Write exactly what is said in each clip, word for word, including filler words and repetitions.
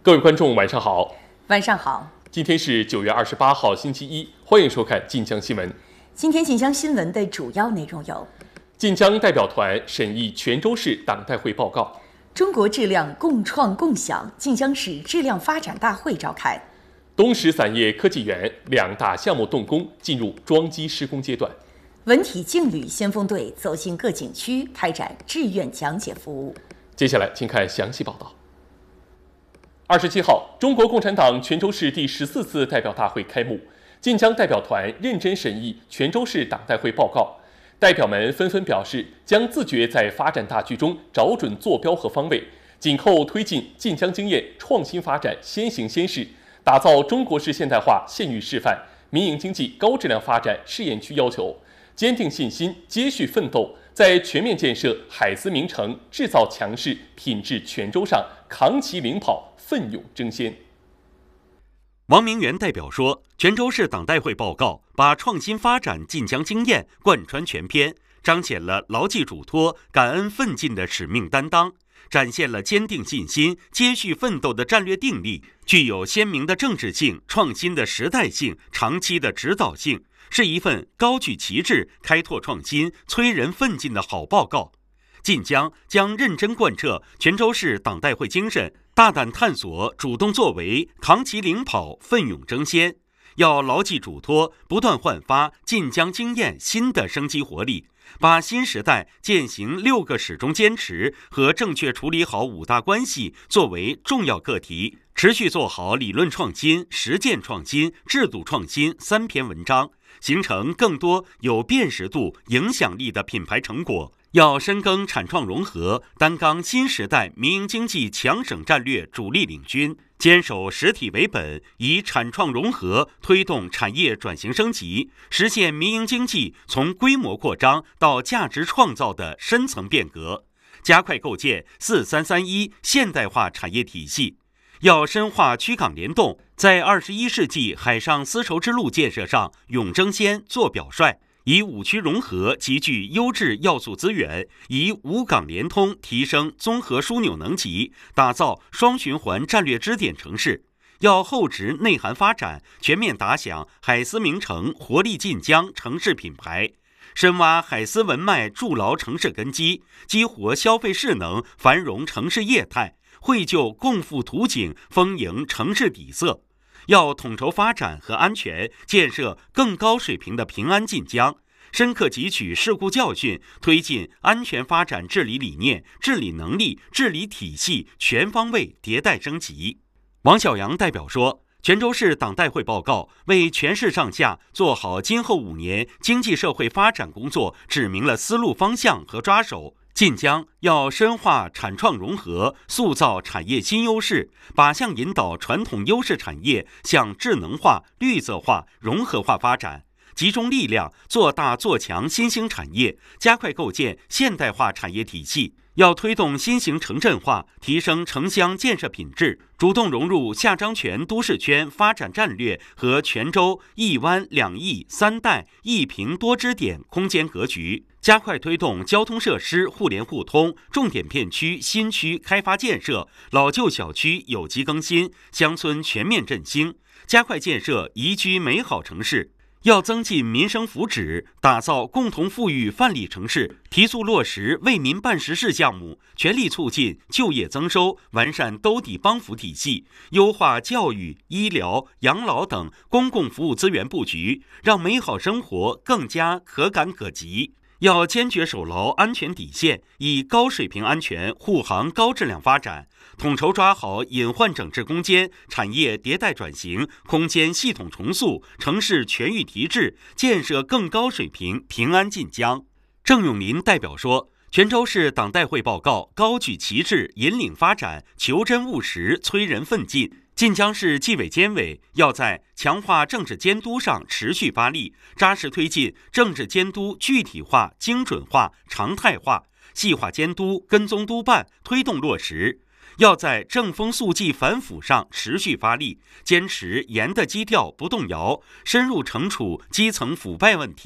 各位观众，晚上好。 晚上好。 今天是九月二十八号，星期一，欢迎收看晋江新闻。 今天晋江新闻的主要内容有： 晋江代表团审议泉州市党代会报告； 中国质量共创共享晋江市质量发展大会召开； 东石散叶科技园两大项目动工，进入装机施工阶段； 文体竞旅先锋队走进各景区，开展志愿讲解服务。 接下来，请看详细报道。二十七号，中国共产党泉州市第十四次代表大会开幕，晋江代表团认真审议泉州市党代会报告。代表们纷纷表示，将自觉在发展大局中找准坐标和方位，紧扣推进晋江经验创新发展先行先试，打造中国式现代化县域示范、民营经济高质量发展试验区要求，坚定信心，接续奋斗，在全面建设海思名城、制造强市、品质泉州上扛旗领跑，奋勇争先。 王明元代表说，泉州市党代会报告把创新发展晋江经验贯穿全篇，彰显了牢记嘱托、感恩奋进的使命担当，展现了坚定信心、接续奋斗的战略定力，具有鲜明的政治性、创新的时代性、长期的指导性，是一份高举旗帜、开拓创新、催人奋进的好报告。晋江将认真贯彻泉州市党代会精神，大胆探索，主动作为，扛旗领跑，奋勇争先。要牢记嘱托，不断焕发晋江经验新的生机活力，把新时代践行六个始终坚持和正确处理好五大关系作为重要课题，持续做好理论创新、实践创新、制度创新三篇文章，形成更多有辨识度、影响力的品牌成果。要深耕产创融合，担纲新时代民营经济强省战略主力领军，坚守实体为本，以产创融合推动产业转型升级，实现民营经济从规模扩张到价值创造的深层变革，加快构建四三三一现代化产业体系。要深化区港联动，在二十一世纪海上丝绸之路建设上勇争先、做表率，以五区融合集聚优质要素资源，以五港联通提升综合枢纽能级，打造双循环战略支点城市。要厚植内涵发展，全面打响海思名城、活力晋江城市品牌，深挖海思文脉，筑牢城市根基，激活消费势能，繁荣城市业态，绘就共富图景，丰盈城市底色。要统筹发展和安全，建设更高水平的平安晋江，深刻汲取事故教训，推进安全发展治理理念、治理能力、治理体系全方位迭代升级。王晓阳代表说，泉州市党代会报告为全市上下做好今后五年经济社会发展工作指明了思路方向和抓手。晋江要深化产创融合，塑造产业新优势，靶向引导传统优势产业向智能化、绿色化、融合化发展，集中力量做大做强新兴产业，加快构建现代化产业体系。要推动新型城镇化，提升城乡建设品质，主动融入下漳泉都市圈发展战略和泉州一湾两翼三带一平多支点空间格局，加快推动交通设施互联互通、重点片区新区开发建设、老旧小区有机更新、乡村全面振兴，加快建设宜居美好城市。要增进民生福祉，打造共同富裕范例城市，提速落实为民办实事项目，全力促进就业增收，完善兜底帮扶体系，优化教育、医疗、养老等公共服务资源布局，让美好生活更加可感可及。要坚决守牢安全底线，以高水平安全护航高质量发展，统筹抓好隐患整治攻坚、产业迭代转型、空间系统重塑、城市全域提质，建设更高水平平安晋江。郑永林代表说，泉州市党代会报告高举旗帜，引领发展，求真务实，催人奋进。晋江市纪委监委要在强化政治监督上持续发力，扎实推进政治监督具体化、精准化、常态化，细化监督、跟踪督办，推动落实。要在正风肃纪反腐上持续发力，坚持严的基调不动摇，深入惩处基层腐败问题。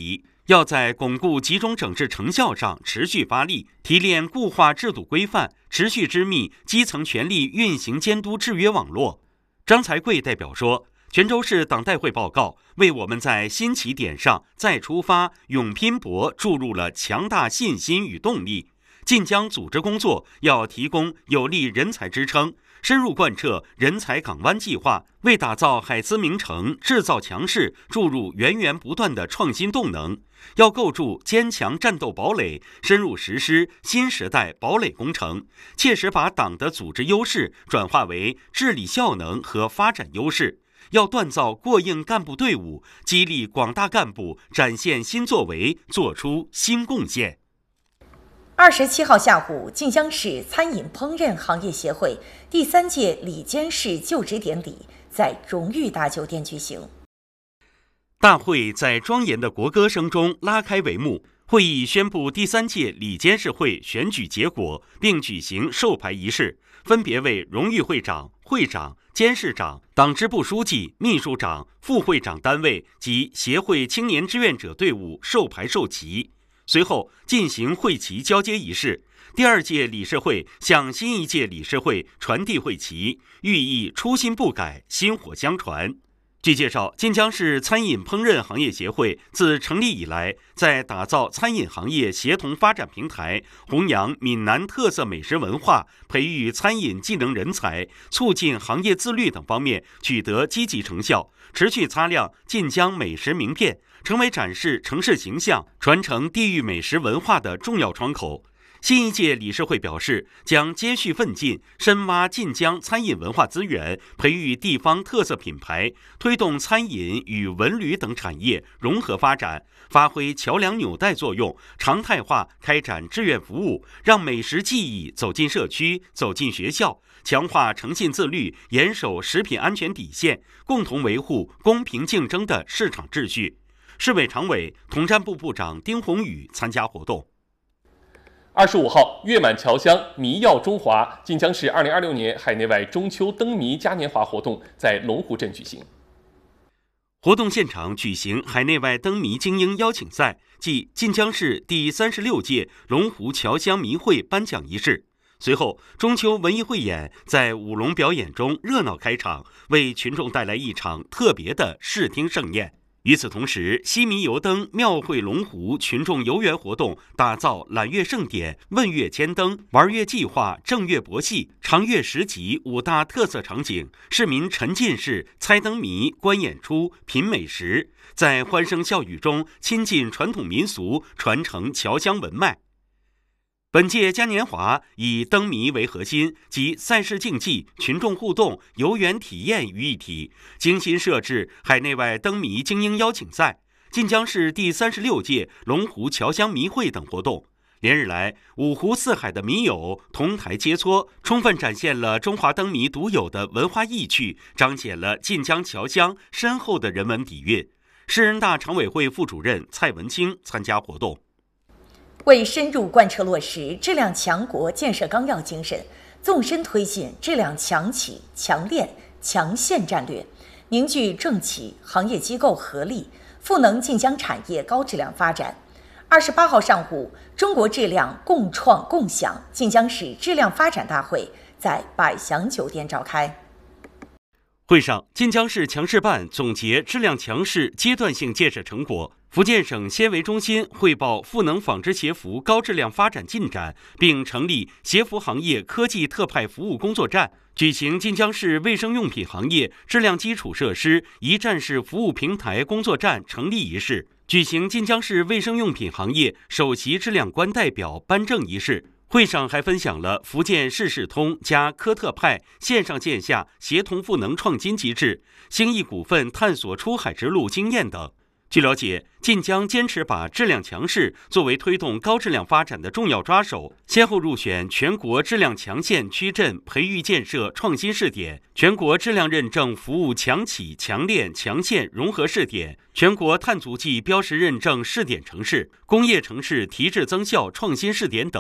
要在巩固集中整治成效上持续发力，提炼固化制度规范，持续织密基层权力运行监督制约网络。张才贵代表说，泉州市党代会报告为我们在新起点上再出发、勇拼搏注入了强大信心与动力。晋江组织工作要提供有力人才支撑，深入贯彻人才港湾计划，为打造海资名城、制造强势注入源源不断的创新动能。要构筑坚强战斗堡垒，深入实施新时代堡垒工程，切实把党的组织优势转化为治理效能和发展优势。要锻造过硬干部队伍，激励广大干部展现新作为，做出新贡献。 二十七号下午，晋江市餐饮烹饪行业协会第三届里监事就职典礼在荣誉大酒店举行。 大会在庄严的国歌声中拉开帷幕，会议宣布第三届里监事会选举结果，并举行授牌仪式，分别为荣誉会长、会长、监事长、党支部书记、秘书长、副会长单位及协会青年志愿者队伍授牌授旗。随后进行会旗交接仪式，第二届理事会向新一届理事会传递会旗，寓意初心不改，薪火相传。据介绍，晋江市餐饮烹饪行业协会自成立以来，在打造餐饮行业协同发展平台、弘扬闽南特色美食文化、培育餐饮技能人才、促进行业自律等方面取得积极成效，持续擦亮晋江美食名片，成为展示城市形象、传承地域美食文化的重要窗口。新一届理事会表示，将接续奋进，深挖晋江餐饮文化资源，培育地方特色品牌，推动餐饮与文旅等产业融合发展，发挥桥梁纽带作用，常态化开展志愿服务，让美食技艺走进社区、走进学校，强化诚信自律，严守食品安全底线，共同维护公平竞争的市场秩序。市委常委、统战部部长丁宏宇参加活动。 二十五号，月满侨乡，迷耀中华，晋江市二零二六年海内外中秋灯谜嘉年华活动在龙湖镇举行。 活动现场举行海内外灯谜精英邀请赛暨晋江市第三十六届龙湖侨乡谜会颁奖仪式。随后，中秋文艺汇演在舞龙表演中热闹开场，为群众带来一场特别的视听盛宴。与此同时，西迷游灯庙会龙湖群众游园活动打造揽月盛典、问月千灯、玩月计划、正月博戏、长月十集五大特色场景，市民沉浸式猜灯谜、观演出、品美食，在欢声笑语中亲近传统民俗，传承侨乡文脉。本届嘉年华以灯谜为核心，集赛事竞技、群众互动、游园体验于一体，精心设置海内外灯谜精英邀请赛、晋江市第三十六届龙湖侨乡谜会等活动。连日来，五湖四海的谜友同台切磋，充分展现了中华灯谜独有的文化意趣，彰显了晋江侨乡深厚的人文底蕴。市人大常委会副主任蔡文清参加活动。 为深入贯彻落实质量强国建设纲要精神，纵深推进质量强企、强链、强县战略，凝聚政企行业机构合力，赋能晋江产业高质量发展。二十八号上午，中国质量共创共享晋江市质量发展大会在百祥酒店召开。 会上，晋江市强市办总结质量强市阶段性建设成果，福建省纤维中心汇报赋能纺织鞋服高质量发展进展，并成立鞋服行业科技特派服务工作站，举行晋江市卫生用品行业质量基础设施一站式服务平台工作站成立仪式，举行晋江市卫生用品行业首席质量官代表颁证仪式。会上还分享了福建市事通加科特派线上线下协同赋能创新机制、兴义股份探索出海之路经验等。据了解，晋江坚持把质量强市作为推动高质量发展的重要抓手，先后入选全国质量强县区镇培育建设创新试点、全国质量认证服务强企强链强县融合试点、全国碳足迹标识认证试点城市、工业城市提质增效创新试点等。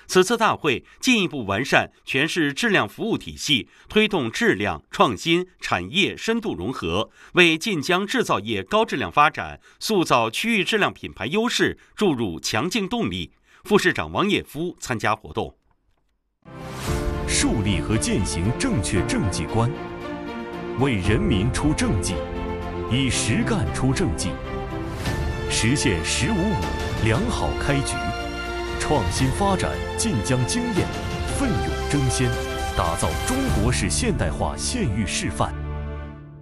此次大会进一步完善全市质量服务体系，推动质量创新产业深度融合，为晋江制造业高质量发展、塑造区域质量品牌优势注入强劲动力。副市长王也夫参加活动。 树立和践行正确政绩观，为人民出政绩，以实干出政绩，实现“十五五”良好开局，创新发展晋江经验，奋勇争先，打造中国式现代化县域示范。